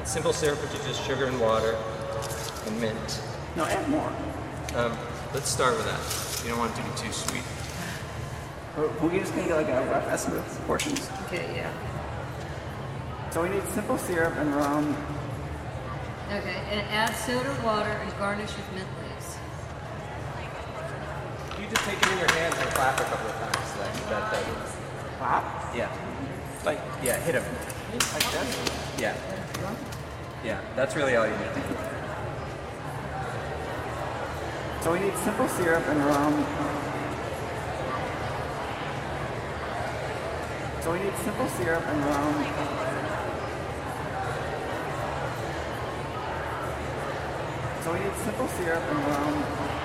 Simple syrup, which is just sugar and water and mint. No, add more. Let's start with that. You don't want it to be too sweet. We just gonna get like a rough estimate of proportions. Okay, yeah. So we need simple syrup and rum. Okay, and add soda water and garnish with mint leaves. You just take it in your hands and clap a couple of times. That does it. Clap? Yeah. Like, yeah, hit him. Like this? Yeah. Yeah, that's really all you need to do. So we need simple syrup and rum. So we need simple syrup and rum. So we need simple syrup and rum.